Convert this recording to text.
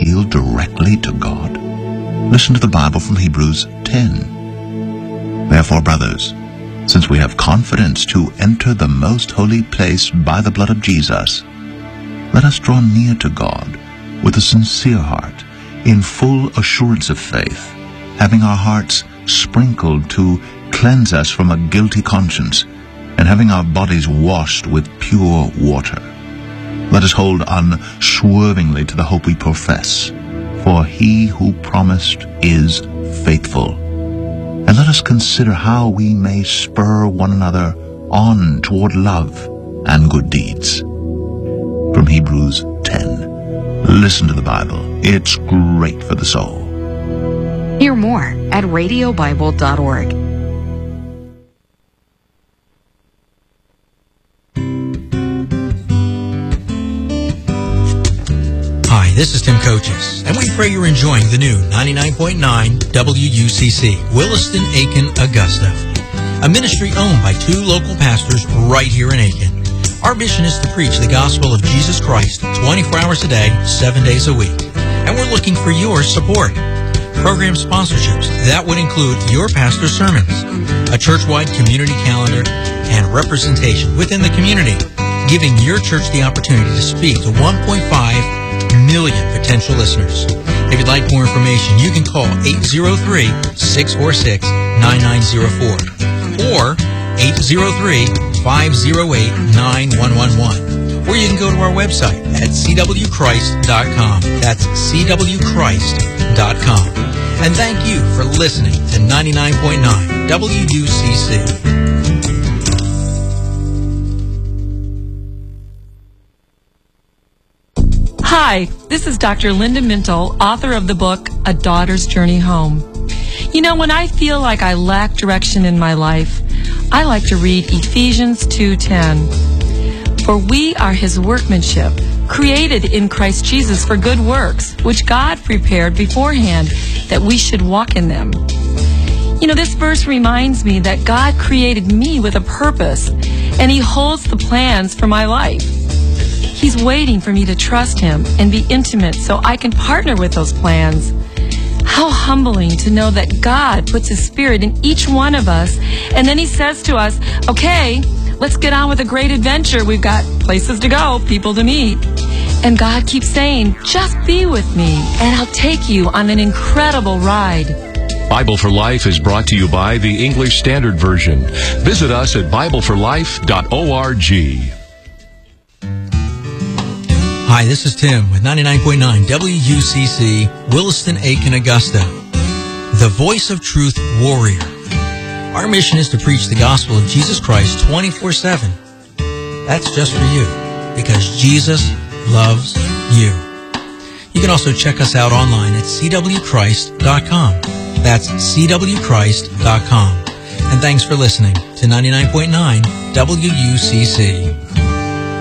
appeal directly to God? Listen to the Bible from Hebrews 10. Therefore, brothers, since we have confidence to enter the most holy place by the blood of Jesus, let us draw near to God with a sincere heart, in full assurance of faith, having our hearts sprinkled to cleanse us from a guilty conscience, and having our bodies washed with pure water. Let us hold unswervingly to the hope we profess, for he who promised is faithful. And let us consider how we may spur one another on toward love and good deeds. From Hebrews 10. Listen to the Bible. It's great for the soul. Hear more at radiobible.org. Hi, this is Tim Coaches, and we pray you're enjoying the new 99.9 WUCC, Williston, Aiken, Augusta, a ministry owned by two local pastors right here in Aiken. Our mission is to preach the gospel of Jesus Christ 24 hours a day, 7 days a week, and we're looking for your support. Program sponsorships, that would include your pastor's sermons, a church-wide community calendar, and representation within the community, giving your church the opportunity to speak to 1.5 million potential listeners. If you'd like more information, you can call 803-646-9904 or 803-508-9111. Or you can go to our website at cwchrist.com. That's cwchrist.com. And thank you for listening to 99.9 WUCC. Hi, this is Dr. Linda Mintle, author of the book, A Daughter's Journey Home. You know, when I feel like I lack direction in my life, I like to read Ephesians 2:10. For we are his workmanship, created in Christ Jesus for good works, which God prepared beforehand that we should walk in them. You know, this verse reminds me that God created me with a purpose, and he holds the plans for my life. He's waiting for me to trust him and be intimate so I can partner with those plans. How humbling to know that God puts his spirit in each one of us, and then he says to us, okay, let's get on with a great adventure. We've got places to go, people to meet. And God keeps saying, just be with me, and I'll take you on an incredible ride. Bible for Life is brought to you by the English Standard Version. Visit us at BibleForLife.org. Hi, this is Tim with 99.9 WUCC, Williston, Aiken, Augusta, the voice of truth warrior. Our mission is to preach the gospel of Jesus Christ 24/7. That's just for you, because Jesus loves you. You can also check us out online at cwchrist.com. That's cwchrist.com. And thanks for listening to 99.9 WUCC.